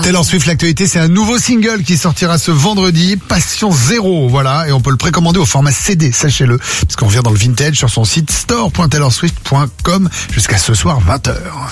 Taylor Swift, l'actualité, c'est un nouveau single qui sortira ce vendredi, Passion Zéro, voilà, et on peut le précommander au format CD, sachez-le, parce qu'on vient dans le vintage sur son site store.taylorswift.com jusqu'à ce soir 20h.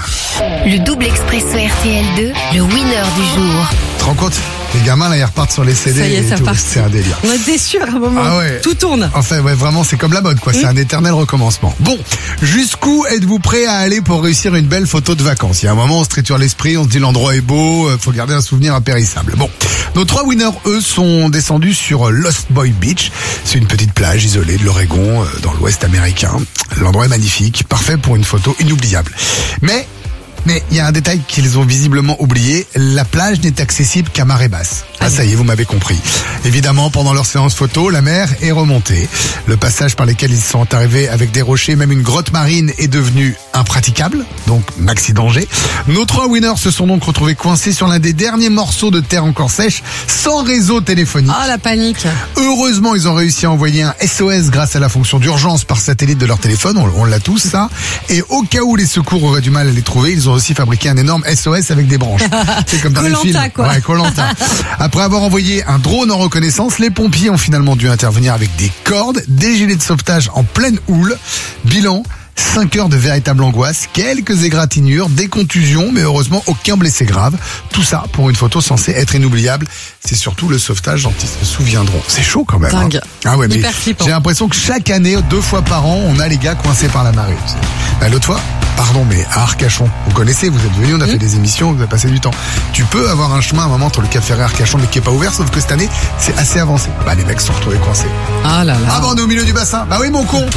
Le double expresso RTL2, le winner du jour. Tu te rends compte? Les gamins, là, ils repartent sur les CD. Ça y est, et ça tout. part. C'est un délire. On était sûr à un moment. Ah ouais. Tout tourne. Enfin, ouais, vraiment, c'est comme la mode, quoi. C'est un éternel recommencement. Bon, jusqu'où êtes-vous prêt à aller pour réussir une belle photo de vacances? Il y a un moment, on se triture l'esprit, on se dit l'endroit est beau, faut garder un souvenir impérissable. Bon, nos 3 winners, eux, sont descendus sur Lost Boy Beach. C'est une petite plage isolée de l'Oregon, dans l'ouest américain. L'endroit est magnifique, parfait pour une photo inoubliable. Mais il y a un détail qu'ils ont visiblement oublié, la plage n'est accessible qu'à marée basse. Ah ça y est, vous m'avez compris. Évidemment, pendant leur séance photo, la mer est remontée. Le passage par lequel ils sont arrivés avec des rochers, même une grotte marine, est devenu impraticable, donc maxi danger. Nos 3 winners se sont donc retrouvés coincés sur l'un des derniers morceaux de terre encore sèche, sans réseau téléphonique. Ah, la panique. Heureusement, ils ont réussi à envoyer un SOS grâce à la fonction d'urgence par satellite de leur téléphone. On l'a tous, ça. Et au cas où les secours auraient du mal à les trouver, ils ont aussi fabriqué un énorme SOS avec des branches. C'est comme dans les films. Quoi. Ouais, Koh-Lanta. Après avoir envoyé un drone en reconnaissance, les pompiers ont finalement dû intervenir avec des cordes, des gilets de sauvetage en pleine houle. Bilan, 5 heures de véritable angoisse, quelques égratignures, des contusions, mais heureusement aucun blessé grave. Tout ça pour une photo censée être inoubliable. C'est surtout le sauvetage dont ils se souviendront. C'est chaud quand même. Dingue. Hein. Ah ouais, mais hyper flippant. j'ai l'impression que chaque année, 2 fois par an, on a les gars coincés par la marée. L'autre fois, pardon, mais à Arcachon, vous connaissez, vous êtes venus, on a fait des émissions, vous avez passé du temps. Tu peux avoir un chemin à un moment entre le Cap Ferré et Arcachon, mais qui est pas ouvert, sauf que cette année, c'est assez avancé. Bah, les mecs se sont retrouvés coincés. Ah là là. Ah bah, on est au milieu du bassin. Bah oui, mon con.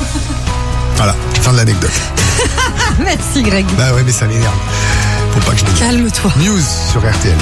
Voilà, fin de l'anecdote. Merci Greg. Bah ouais, mais ça m'énerve. Faut pas que je me Calme-toi. News sur RTL.